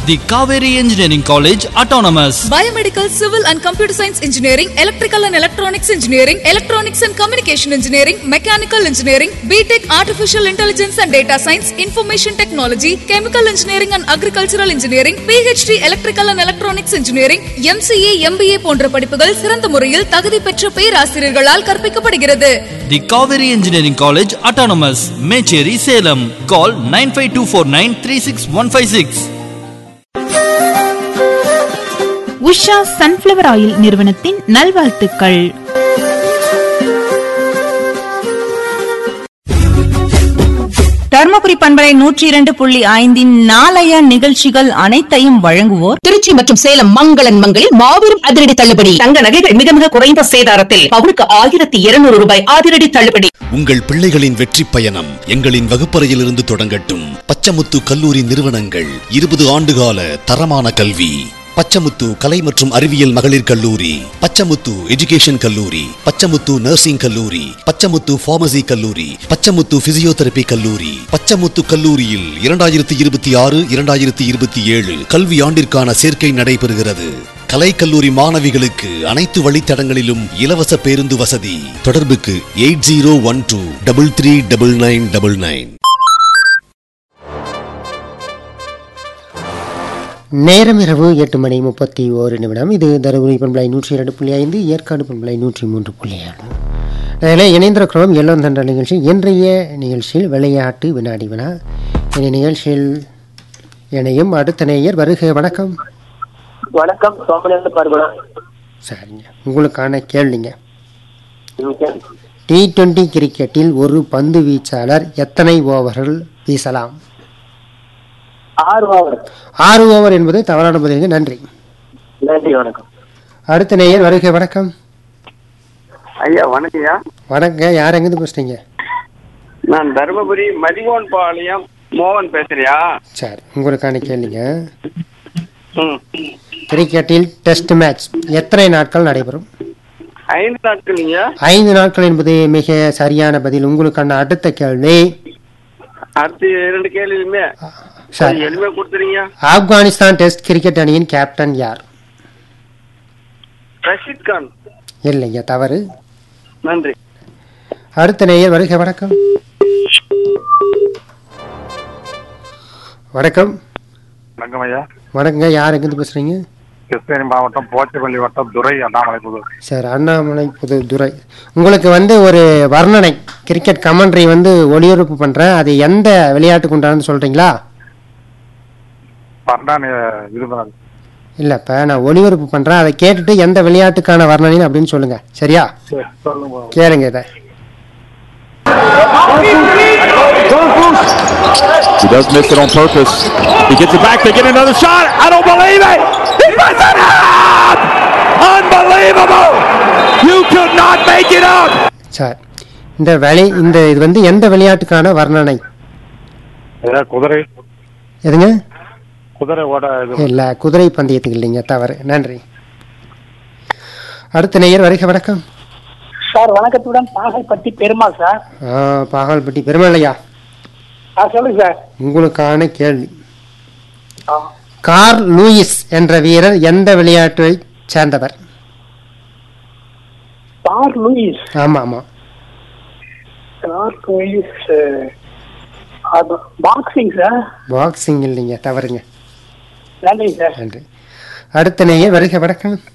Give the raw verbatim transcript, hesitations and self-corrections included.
The Kaveri Engineering College Autonomous. Biomedical, Civil and Computer Science Engineering, Electrical and Electronics Engineering, Electronics and Communication Engineering, Mechanical Engineering, B Tech Artificial Intelligence and Data Science, Information Technology, Chemical Engineering and Agricultural Engineering, P H D Electrical and Electronics Engineering, M C A, M B A போன்ற படிப்புகள் சிறந்த முறையில் தகுதி பெற்ற பேராசிரியர்களால் கற்பிக்கப்படுகிறது. The Kaveri Engineering College Autonomous, Mecheri, Salem. Call nine five two four nine three six one five six. Usha sunflower oil நிறுவனத்தின் நல்வாழ்த்துக்கள். தர்மபுரி பண்பலை நூற்றி இரண்டு புள்ளி ஐந்தின் நாளைய நிகழ்ச்சிகள் அனைத்தையும் வழங்குவோர் திருச்சி மற்றும் சேலம் மங்களன் மங்களில் மாபெரும் அதிரடி தள்ளுபடி. தங்க நகைகள் மிக மிக குறைந்த சேதாரத்தில் பவுனுக்கு ஆயிரத்தி இருநூறு ரூபாய் அதிரடி தள்ளுபடி. உங்கள் பிள்ளைகளின் வெற்றி பயணம் எங்களின் வகுப்பறையிலிருந்து தொடங்கட்டும். பச்சமுத்து கல்லூரி நிறுவனங்கள் இருபது ஆண்டுகால தரமான கல்வி. பச்சமுத்து கலை மற்றும் அறிவியல் மகளிர் கல்லூரி, பச்சமுத்து எஜுகேஷன் கல்லூரி, பச்சமுத்து நர்சிங் கல்லூரி, பச்சமுத்து பார்மசி கல்லூரி, பச்சமுத்து பிசியோதெரபி கல்லூரி. பச்சமுத்து கல்லூரியில் இரண்டாயிரத்தி இருபத்தி ஆறு இரண்டாயிரத்தி இருபத்தி ஏழு கல்வி ஆண்டிற்கான சேர்க்கை நடைபெறுகிறது. கலை கல்லூரி மாணவிகளுக்கு அனைத்து வழித்தடங்களிலும் இலவச பேருந்து வசதி. தொடர்புக்கு eight zero one two double three double nine double nine. நேரம் இரவு எட்டு மணி முப்பத்தி ஓரு நிமிடம். இது தருமபுரி பண்பலை நூற்றி இரண்டு புள்ளி ஐந்து, ஏற்காடு பண்பலை நூற்றி மூன்று புள்ளி ஏழு. அதில் இணைந்திருக்கிறோம் எல்லோரும் தன்ற நிகழ்ச்சி. இன்றைய நிகழ்ச்சியில் விளையாட்டு வினாடி வினா. இந்த நிகழ்ச்சியில் இணையும் அடுத்த நேயர் வருக. வணக்கம். வணக்கம். சரிங்க, உங்களுக்கான கேள்விங்க. டி டுவெண்டி கிரிக்கெட்டில் ஒரு பந்து வீச்சாளர் எத்தனை ஓவர்கள் வீசலாம்? ஆறு ஓவர். ஆறு ஓவர் என்பது தவறான பதிலுங்க. நன்றி. நன்றி. வணக்கம். அடுத்த நேயர் வருகை. வணக்கம். ஐயா வணக்கம்யா. வணக்கம். யார் எங்கிருந்து பேசுறீங்க? நான் தருமபுரி மதிகோன் பாளையம் மோகன் பேசுறியா? சரி, உங்களுக்கான கேள்விங்க. கிரிக்கெட்டில் டெஸ்ட் மேட்ச் எத்தனை நாட்கள் நடைபெறும்? ஐந்து நாட்கள். ஐந்து நாட்கள் என்பது மிக சரியான பதில். உங்களுக்கான அடுத்த கேள்வி. அடுத்த இரண்டு கேள்வியுமே எளிமையா கொடுத்துறீங்க. ஆப்கானிஸ்தான் டெஸ்ட் கிரிக்கெட் அணியின் கேப்டன் யார்? ரஷீத் கான். இல்லைங்க, தவறு. நன்றி. அடுத்த நேயர் வருகை. வணக்கம். வணக்கம். வணக்கம் ஐயா. வணக்கங்க. யார் எங்கிருந்து பேசுறீங்க? கிருஷ்ணகிரி மாவட்டம் போச்சப்பள்ளி வட்டம் துரை அண்ணாமலை புதூர். சார், அண்ணாமலை புதூர் துரை. உங்களுக்கு வந்து ஒரு வர்ணனை கிரிக்கெட் கமெண்ட்ரி வந்து ஒளிபரப்பு பண்றேன். அது எந்த விளையாட்டுக்கு உண்டானு சொல்றீங்களா? இல்ல, இப்ப நான் ஒளிபரப்பு பண்றேன், அதை கேட்டுட்டு எந்த விளையாட்டுக்கான வர்ணனை அப்படின்னு சொல்லுங்க. சரியா? கேளுங்க இதை. He does miss it on purpose. He gets it back. They get another shot. I don't believe it. He puts it up. Unbelievable. You could not make it up. Sir, இந்த விளை இந்த இது வந்து எந்த விளையாட்டுக்கான வர்ணனை? குதிரை. எதுங்க? குதிரை ஓட. இல்ல, குதிரை பந்தயத்துக்கு இல்லைங்க, தவறு. நன்றி. அடுத்த நேயர் வருகை. வணக்கம். சார் வணக்கத்துடன் பாகல்பட்டி பெருமாள் சார். பாகல்பட்டி பெருமாள் ஐயா, சொல்லுங்க சார். உங்களுக்கான கேள்வி. கார்ல் லூயிஸ் என்ற வீரர் எந்த விளையாட்டை சேர்ந்தவர்? Curl Lewis. ஆமா ஆமா. Curl Lewis boxing sir. Boxing இல்லைங்க, தவறுங்க. நன்றி சார். நன்றி. அடுத்த நேயர் வருகை. வணக்கம்.